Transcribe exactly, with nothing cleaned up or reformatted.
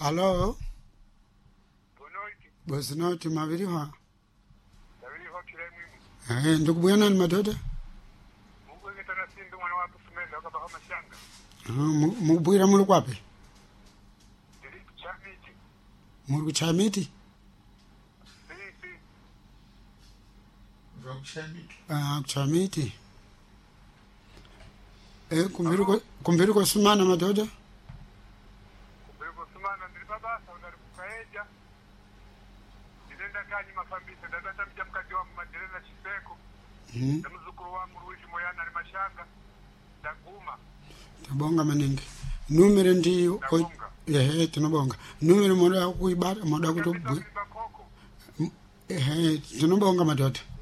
Alo. Bonoiti. Bosinoti maviriwa. Maviriwa kile mwimu. Eh, ndikubuya nani madoda? Mungu ngetana sindu mwana wapo sumenda wakaba kama shanga. Ah, mubwira muri kwapi? Ndiri kuchamiti. Muri kuchamiti? Si, si. Muri kuchamiti. Ah, kuchamiti. Eh, kumbiru ko kumbiru ko sumana madoda? Kumbiru ko sumana ndiri babasa unari kukaeja. Ndenda kanyi mafambisa ndata mjamkaji wa maderena Chiseko. Mhm. Namuzukuru wangu Ruishi Moyana ali mashanga. Ndaguma. Tabonga maningi. Numero ndi eh tunabonga. Numero moda kuibara moda kutubu. Eh tunabonga madoda.